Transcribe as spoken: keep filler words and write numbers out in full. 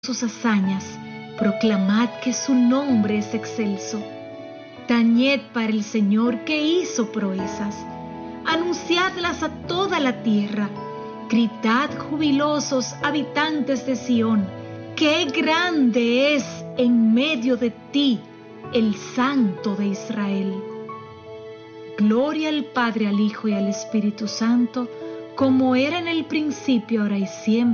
sus hazañas, proclamad que su nombre es excelso. Tañed para el Señor que hizo proezas, anunciadlas a toda la tierra, gritad jubilosos habitantes de Sión, qué grande es en medio de ti el Santo de Israel. Gloria al Padre, al Hijo y al Espíritu Santo, como era en el principio, ahora y siempre,